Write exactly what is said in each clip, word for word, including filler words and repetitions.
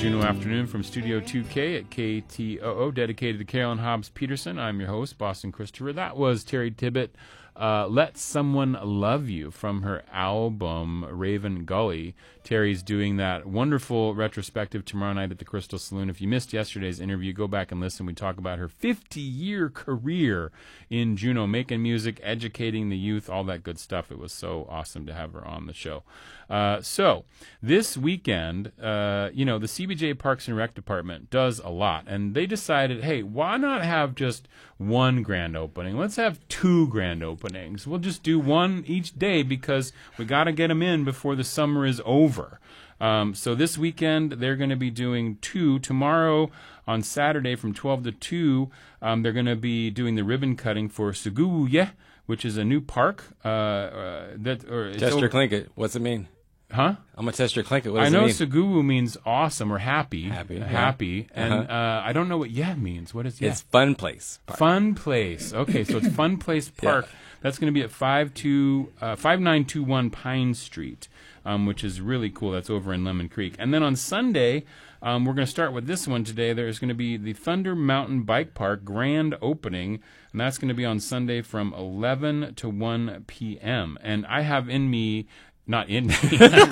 Juneau Afternoon from Studio two K at K T O O, dedicated to Carolyn Hobbs Peterson. I'm your host, Boston Christopher. That was Terry Tibbett, uh, Let Someone Love You, from her album Raven Gully. Terry's doing that wonderful retrospective tomorrow night at the Crystal Saloon. If you missed yesterday's interview, go back and listen. We talk about her fifty-year career in Juneau, making music, educating the youth, all that good stuff. It was so awesome to have her on the show. Uh, so this weekend, uh, you know, the C B J Parks and Rec Department does a lot, and they decided, hey, why not have just one grand opening? Let's have two grand openings. We'll just do one each day because we got to get them in before the summer is over. Um, so this weekend, they're going to be doing two. Tomorrow on Saturday from twelve to two, um, they're going to be doing the ribbon cutting for Seguye, which is a new park. Uh, uh, that or Test your Tlingit. What's it mean? Huh? I'm going to test your Tlingit. What does I know it mean? Seguwu means awesome or happy. Happy, uh, yeah. Happy. And Uh-huh. uh, I don't know what yeah means. What is yeah? It's Fun Place Park. Fun Place. Okay, so it's Fun Place Park. Yeah. That's going to be at five two, uh, five nine two one Pine Street, um, which is really cool. That's over in Lemon Creek. And then on Sunday, um, we're going to start with this one today. There's going to be the Thunder Mountain Bike Park grand opening, and that's going to be on Sunday from eleven to one p.m. And I have in me... Not in me.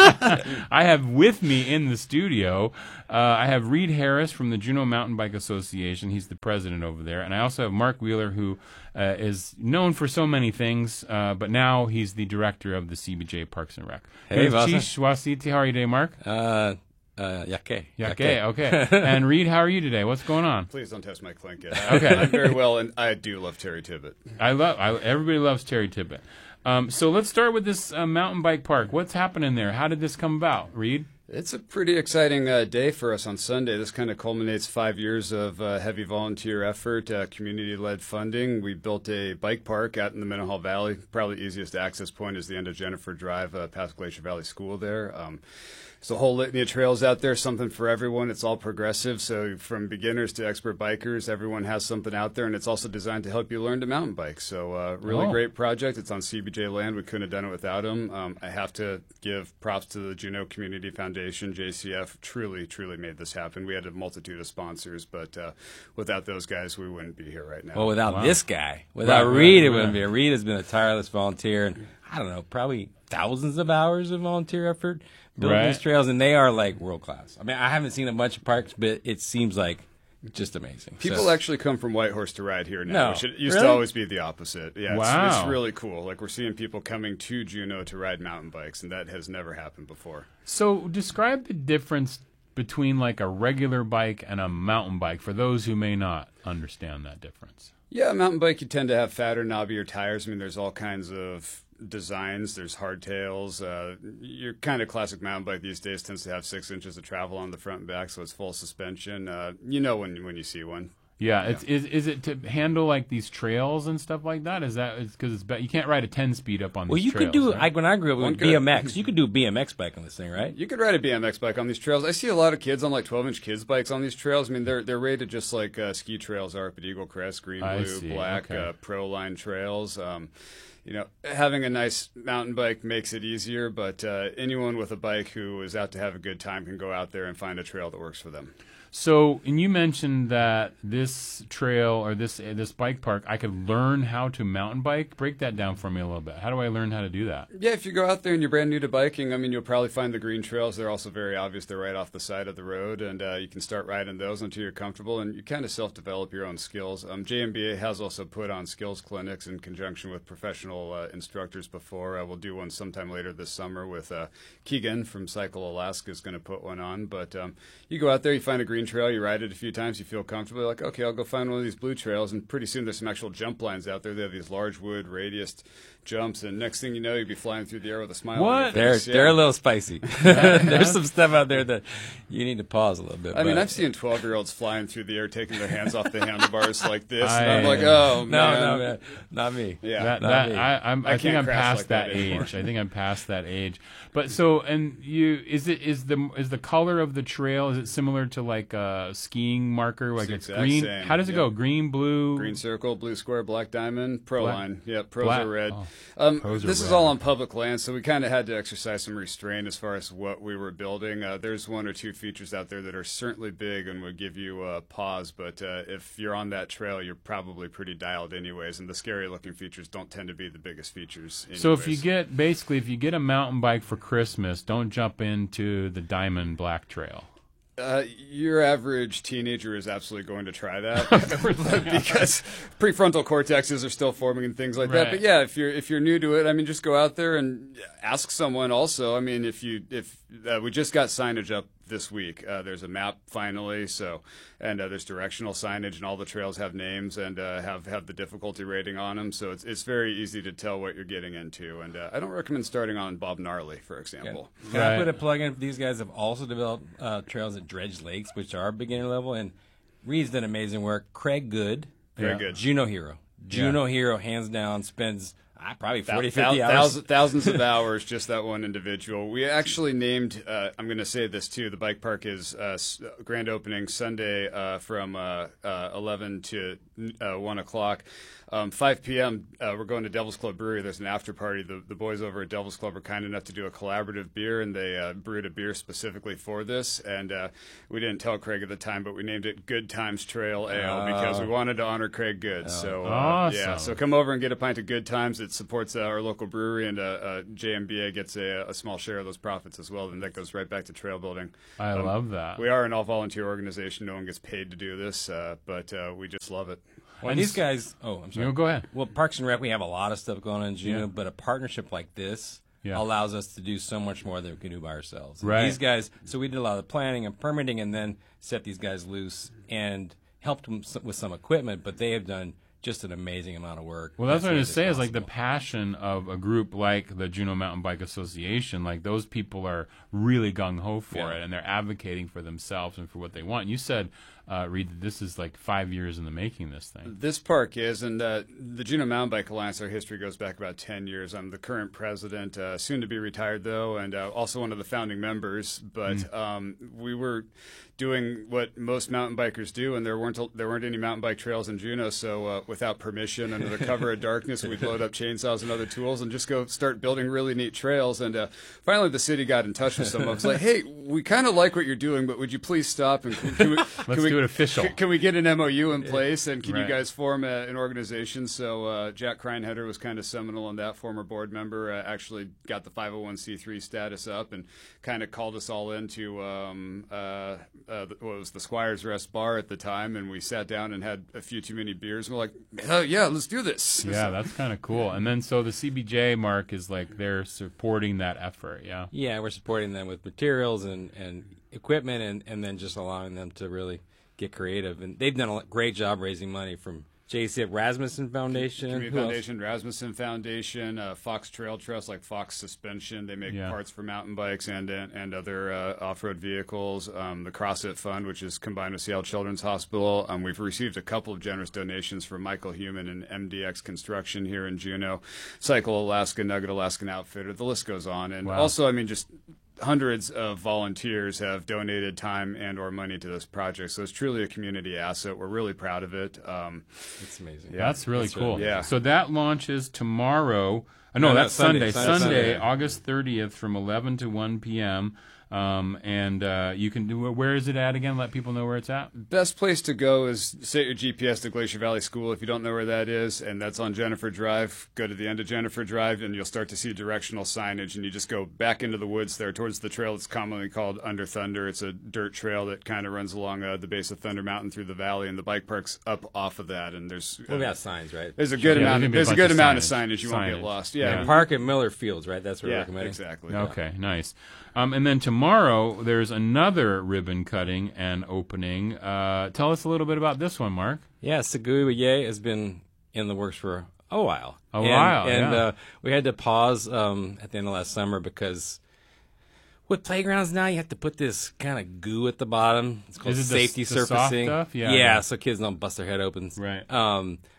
I have with me in the studio, uh, I have Reed Harris from the Juneau Mountain Bike Association. He's the president over there. And I also have Mark Wheeler, who uh, is known for so many things, uh, but now he's the director of the C B J Parks and Rec. Hey, Chish Wasiti, how are you today, Mark? Uh, uh, Yake. Yake, okay. And Reed, how are you today? What's going on? Please don't test my Tlingit. Okay. I'm very well, and I do love Terry Tibbett. I love. I, everybody loves Terry Tibbett. Um, so let's start with this uh, mountain bike park. What's happening there? How did this come about, Reed? It's a pretty exciting uh, day for us on Sunday. This kind of culminates five years of uh, heavy volunteer effort, uh, community-led funding. We built a bike park out in the Minnehaha Valley. Probably easiest access point is the end of Jennifer Drive, uh, past Glacier Valley School there. Um, There's a whole litany of trails out there, something for everyone. It's all progressive, so from beginners to expert bikers, everyone has something out there, and it's also designed to help you learn to mountain bike. So uh, really Oh. great project. It's on C B J land. We couldn't have done it without them. Um, I have to give props to the Juneau Community Foundation, J C F. Truly, truly made this happen. We had a multitude of sponsors, but uh, without those guys, we wouldn't be here right now. Well, without Wow. this guy, without Right, right, Reed, it right. wouldn't be. Reed has been a tireless volunteer, and I don't know, probably thousands of hours of volunteer effort building Right. these trails, and they are like world class. I mean, I haven't seen a bunch of parks, but it seems like just amazing. People So- actually come from Whitehorse to ride here now, No. which it used Really? to always be the opposite. Yeah, it's, Wow. it's really cool. Like, we're seeing people coming to Juneau to ride mountain bikes, and that has never happened before. So describe the difference between like a regular bike and a mountain bike for those who may not understand that difference. Yeah, a mountain bike, you tend to have fatter, knobbier tires. I mean, there's all kinds of designs. There's hardtails. Uh, your kind of classic mountain bike these days tends to have six inches of travel on the front and back, so it's full suspension. Uh, you know when when you see one. Yeah, it's is is it to handle like these trails and stuff like that? Is that because it's be- you can't ride a ten speed up on Well, these you trails, could do right? like when I grew up One with could. B M X. You could do a B M X bike on this thing, right? You could ride a B M X bike on these trails. I see a lot of kids on like twelve inch kids bikes on these trails. I mean, they're they're rated just like uh, ski trails are up at Eagle Crest, green, I blue, see. black, Okay. uh, pro line trails. Um, you know, having a nice mountain bike makes it easier, but uh, anyone with a bike who is out to have a good time can go out there and find a trail that works for them. So, and you mentioned that this trail or this uh, this bike park, I could learn how to mountain bike. Break that down for me a little bit. How do I learn how to do that? Yeah, if you go out there and you're brand new to biking, I mean, you'll probably find the green trails. They're also very obvious. They're right off the side of the road, and uh, you can start riding those until you're comfortable, and you kind of self-develop your own skills. Um, J M B A has also put on skills clinics in conjunction with professional uh, instructors before. Uh, we'll do one sometime later this summer with uh, Keegan from Cycle Alaska is going to put one on. But um, you go out there, you find a green trail, you ride it a few times, you feel comfortable, you're like, okay, I'll go find one of these blue trails, and pretty soon there's some actual jump lines out there. They have these large wood radius jumps, and next thing you know, you'll be flying through the air with a smile on your What? They're face. they're Yeah. a little spicy. There's some stuff out there that you need to pause a little bit. I mean, but- I've seen twelve-year-olds flying through the air, taking their hands off the handlebars like this, and I- I'm like, oh, no, man. no, man, not me. Yeah. That, not that me. I, I, I'm, I I, think can't I'm crash past like that, that anymore. age. I think I'm past that age. But so, and you, is it is the is the color of the trail? Is it similar to like a skiing marker? Like It's it's, the exact green. same, How does it yep. go? Green, blue, Green circle, blue square, black diamond, pro Black- line. Yep, pros black- are red. oh, um, pros are this is red. all on public land, so we kind of had to exercise some restraint as far as what we were building. Uh, there's one or two features out there that are certainly big and would give you a pause, but uh, if you're on that trail, you're probably pretty dialed anyways, and the scary-looking features don't tend to be the biggest features anyways. So if you get basically if you get a mountain bike for Christmas, don't jump into the Diamond Black Trail. Uh, your average teenager is absolutely going to try that because prefrontal cortexes are still forming and things like that. Right. But yeah, if you're if you're new to it, I mean, just go out there and ask someone. Also, I mean, if you if uh, we just got signage up this week, uh, there's a map finally. So and uh, there's directional signage, and all the trails have names and uh, have have the difficulty rating on them. So it's it's very easy to tell what you're getting into. And uh, I don't recommend starting on Bob Gnarly, for example. Can Right. I put a plug in? These guys have also developed uh, trails at Dredge Lakes, which are beginner level, and Reed's done amazing work. Craig Good, Very Yeah. good. Juno Hero. Juno Hero, hands down, spends uh, probably forty, Thou- fifty thou- hours. thousands, thousands of hours, just that one individual. We actually named, uh, I'm going to say this too, the bike park is uh, s- grand opening Sunday uh, from uh, uh, eleven to uh, one o'clock. Um, five p.m., uh, we're going to Devil's Club Brewery. There's an after party. The, the boys over at Devil's Club were kind enough to do a collaborative beer, and they uh, brewed a beer specifically for this. And uh, we didn't tell Craig at the time, but we named it Good Times Trail Ale because we wanted to honor Craig Good. So uh, Awesome. yeah, so come over and get a pint of Good Times. It supports uh, our local brewery, and uh, uh, J M B A gets a, a small share of those profits as well, and that goes right back to trail building. I Um, love that. We are an all-volunteer organization. No one gets paid to do this, uh, but uh, we just love it. Well, And these s- guys. Oh, I'm sorry. No, go ahead. Well, Parks and Rec, we have a lot of stuff going on in Juneau, Yeah. but a partnership like this Yeah. allows us to do so much more than we can do by ourselves. And Right. These guys, so we did a lot of the planning and permitting, and then set these guys loose and helped them s- with some equipment. But they have done just an amazing amount of work. Well, that's what I made was this going to say is like the possible. passion of a group like the Juneau Mountain Bike Association. Like those people are really gung ho for Yeah. it, and they're advocating for themselves and for what they want. And you said, uh, Reed, that this is like five years in the making. This thing. This park is, and uh, the Juneau Mountain Bike Alliance, our history goes back about ten years. I'm the current president, uh, soon to be retired, though, and uh, also one of the founding members. But um, we were doing what most mountain bikers do, and there weren't there weren't any mountain bike trails in Juneau, so uh, without permission, under the cover of darkness, we'd load up chainsaws and other tools and just go start building really neat trails. And uh, finally, the city got in touch with someone. I was like, hey, we kind of like what you're doing, but would you please stop? And can, can we, Let's can we, do it official. Can, can we get an M O U in place, and can Right. you guys form a, an organization? So uh, Jack Kreinheder was kind of seminal on that. Former board member, uh, actually got the five oh one c three status up and kind of called us all into um, uh, uh, what was the Squires Rest Bar at the time, and we sat down and had a few too many beers. And we're like, oh yeah, let's do this. Yeah, that's kind of cool. And then so the C B J, Mark, is like they're supporting that effort. Yeah. Yeah, we're supporting them with materials and, and equipment, and, and then just allowing them to really get creative. And they've done a great job raising money from J C F Rasmussen Foundation. Community Who else? Foundation, Rasmussen Foundation, uh, Fox Trail Trust, like Fox Suspension. They make Yeah. parts for mountain bikes and and, and other uh, off-road vehicles. Um, the CrossFit Fund, which is combined with Seattle Children's Hospital. Um, we've received a couple of generous donations from Michael Human and M D X Construction here in Juneau, Cycle Alaska, Nugget Alaskan Outfitter. The list goes on. And Wow. also, I mean, just hundreds of volunteers have donated time and or money to this project. So it's truly a community asset. We're really proud of it. Um, It's amazing. That's really That's cool. really Yeah. So that launches tomorrow. Uh, no, No, that's that's Sunday. Sunday. Sunday, Sunday. August thirtieth, from eleven to one p.m. Um, and uh, you can do. Where is it at again? Let people know where it's at. Best place to go is set your G P S to Glacier Valley School if you don't know where that is, and that's on Jennifer Drive. Go to the end of Jennifer Drive, and you'll start to see directional signage, and you just go back into the woods there towards the trail that's commonly called Under Thunder. It's a dirt trail that kind of runs along uh, the base of Thunder Mountain through the valley, and the bike park's up off of that. And there's uh, We got signs, right? there's a good Yeah, there's amount. gonna be a There's a bunch good of amount of signage. signage. You won't Signage. get lost. Yeah. Yeah, Park at Miller Fields, right? That's what we're yeah, recommending. exactly. Okay, nice. Um, and then tomorrow there's another ribbon cutting and opening. Uh, tell us a little bit about this one, Mark. Yeah, Segui Ye has been in the works for a while. A and, while, and yeah. uh, we had to pause um, at the end of last summer because with playgrounds now, you have to put this kind of goo at the bottom. It's called Is it the- safety the soft surfacing. stuff? Yeah, yeah, yeah. so kids don't bust their head open. Right. Um,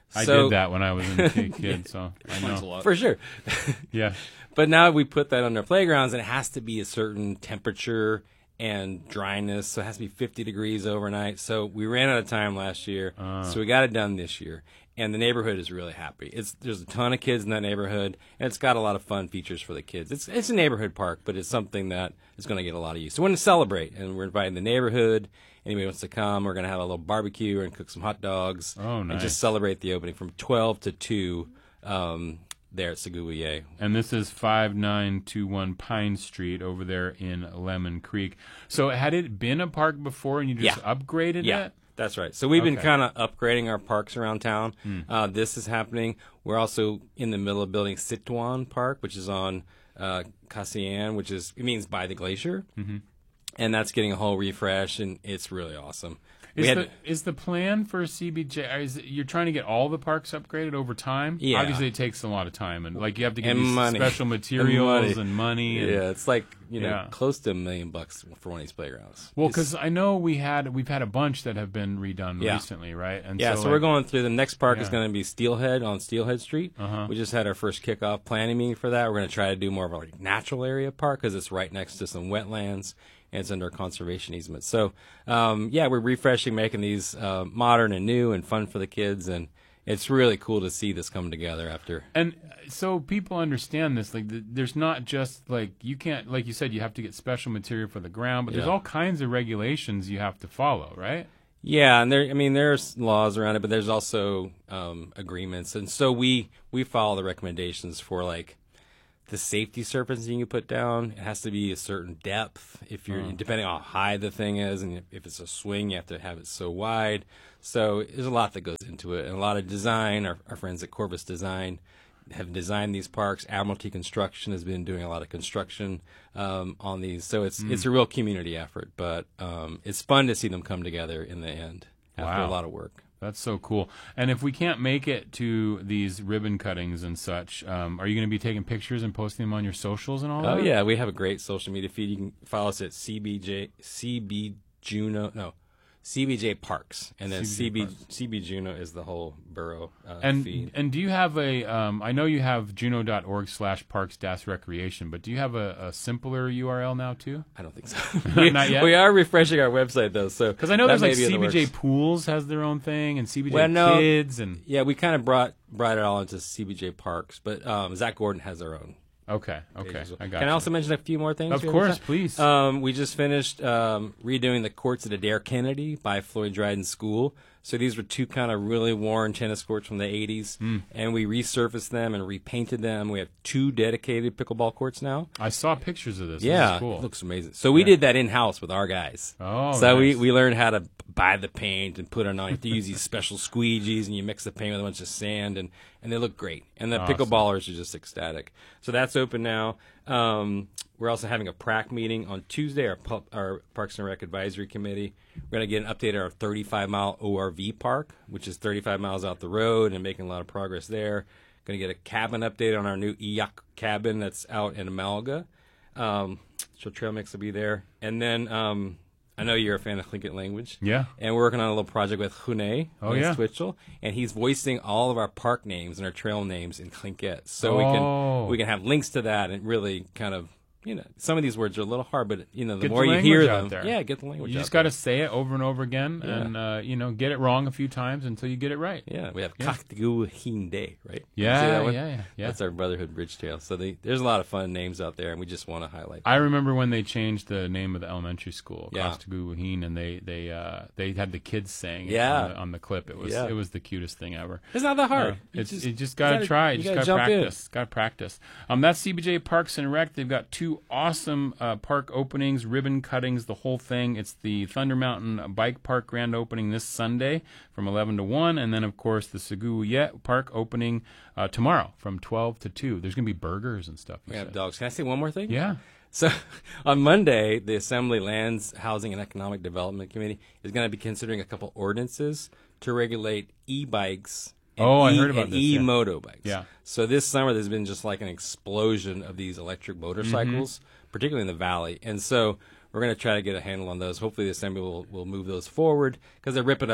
I So- did that when I was a kid, kid so I Explains a know. lot. For sure. Yeah. But now we put that on their playgrounds, and it has to be a certain temperature and dryness. So it has to be fifty degrees overnight. So we ran out of time last year, Uh. so we got it done this year. And the neighborhood is really happy. It's there's a ton of kids in that neighborhood, and it's got a lot of fun features for the kids. It's it's a neighborhood park, but it's something that is going to get a lot of use. So we're going to celebrate, and we're inviting the neighborhood. Anybody wants to come, we're going to have a little barbecue and cook some hot dogs. Oh, And nice. just celebrate the opening from twelve to two um, there at Seguye. And this is five nine two one Pine Street over there in Lemon Creek. So had it been a park before and you just Yeah. upgraded Yeah, it? that's right. So we've been Okay. kind of upgrading our parks around town. Hmm. Uh, this is happening. We're also in the middle of building Situan Park, which is on uh, Casian, which is it means by the glacier, mm-hmm. and that's getting a whole refresh, and it's really awesome. We Is had- the, is the plan for C B J, is it, you're trying to get all the parks upgraded over time? Yeah. Obviously, it takes a lot of time. And, like, you have to get And these money. special And materials money. and money. And, yeah, it's like you know Yeah. close to a million bucks for one of these playgrounds. Well, It's- because I know we had, we've had a bunch that have been redone Yeah. recently, right? And Yeah, so, like, we're going through. The next park is Yeah. going to be Steelhead on Steelhead Street. Uh-huh. We just had our first kickoff planning meeting for that. We're going to try to do more of a like, natural area park because it's right next to some wetlands and it's under conservation easement. So, um, yeah, we're refreshing, making these uh, modern and new and fun for the kids, and it's really cool to see this come together after. And uh, so people understand this. Like, th- there's not just like you can't, like you said, you have to get special material for the ground, but there's Yeah. all kinds of regulations you have to follow, right? Yeah, and there, I mean, there's laws around it, but there's also um, agreements, and so we we follow the recommendations for like the safety surfacing you put down. It has to be a certain depth. If you're depending on how high the thing is, and if it's a swing, you have to have it so wide. So there's a lot that goes into it, and a lot of design. Our, our friends at Corvus Design have designed these parks. Admiralty Construction has been doing a lot of construction um, on these, so it's it's a real community effort. But um, it's fun to see them come together in the end after Wow. a lot of work. That's so cool. And if we can't make it to these ribbon cuttings and such, um, are you going to be taking pictures and posting them on your socials and all Oh that? yeah, we have a great social media feed. You can follow us at C B J C B Juno no C B J Parks, and then C B J C B C B Juno is the whole borough uh, And feed. and do you have a? Um, I know you have juno.org slash parks dash recreation, but do you have a, a simpler U R L now too? I don't think so. we, Not yet? We are refreshing our website though, so Because I know that there's may like be in the C B J works. Pools has their own thing, and C B J Well, no. Kids, and Yeah, we kind of brought brought it all into C B J Parks, but um, Zach Gordon has their own. okay, page okay, as well. I got Can you. I also mention a few more things? Of here? course, please. Um, we just finished um, redoing the courts at Adair Kennedy by Floyd Dryden School. So these were two kind of really worn tennis courts from the eighties, Hmm. and we resurfaced them and repainted them. We have two dedicated pickleball courts now. I saw pictures of this. This Yeah, is cool. it looks amazing. So we did that in-house with our guys. Oh, so we, nice. we learned how to buy the paint and put it on. You have to use these special squeegees, and you mix the paint with a bunch of sand, and, and they look great. And the Awesome. pickleballers are just ecstatic. So that's open now. Um, we're also having a P R A C meeting on Tuesday, our, pu- our Parks and Rec Advisory Committee. We're going to get an update on our thirty-five mile O R V park, which is thirty-five miles out the road and making a lot of progress there. Going to get a cabin update on our new E Y A C cabin that's out in Amalga. Um, so Trail Mix will be there. And then um, I know you're a fan of Tlingit language. Yeah. And we're working on a little project with Hune Oh, yeah. Twitchell, and he's voicing all of our park names and our trail names in Tlingit. So Oh. we can we can have links to that and really kind of, you know, some of these words are a little hard, but, you know, the Get more the you hear language out them. there. Yeah, get the language You out just got to there. say it over and over again, Yeah. and uh, you know, get it wrong a few times until you get it right. Yeah, we have Yeah. Kaktigu Hinde, right? Yeah, See that one? yeah, yeah, yeah. That's our Brotherhood Bridge Trail. So they, there's a lot of fun names out there, and we just want to highlight them. I remember when they changed the name of the elementary school, Yeah. Costaguhin, and they they uh, they had the kids saying it Yeah. on, the, on the clip. It was Yeah. it was the cutest thing ever. It's not that hard. Uh, You it's just- you just you gotta, gotta- try. you You just gotta gotta, jump in. practice. Gotta practice. Um, that's C B J Parks and Rec. They've got two awesome uh, park openings, ribbon cuttings, the whole thing. It's the Thunder Mountain Bike Park grand opening this Sunday from eleven to one, and then of course the Seguye Park opening uh, tomorrow from twelve to two. There's gonna be burgers and stuff. you We have said. dogs. Can I say one more thing? Yeah. So on Monday, the Assembly Lands, Housing, and Economic Development Committee is going to be considering a couple ordinances to regulate e-bikes and, Oh, I e- heard about and this, yeah. e-moto bikes. Yeah. So this summer, there's been just like an explosion of these electric motorcycles, Mm-hmm. particularly in the valley. And so we're going to try to get a handle on those. Hopefully the Assembly will, will move those forward because they're ripping up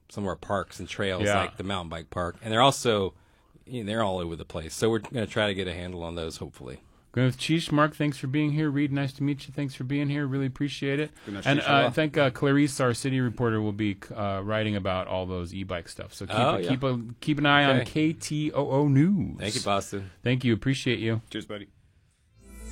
some of our parks and trails, Yeah. like the mountain bike park, and they're also you know, they're all over the place. So we're going to try to get a handle on those, hopefully. Going with Cheech. Mark, thanks for being here. Reed, nice to meet you. Thanks for being here. Really appreciate it. Good night, And Cheech. uh, I think uh, Clarice, our city reporter, will be uh, writing about all those e-bike stuff. So keep Oh, a, yeah. keep a, keep an eye on Okay. K T O O News. Thank you, Boston. Thank you. Appreciate you. Cheers, buddy.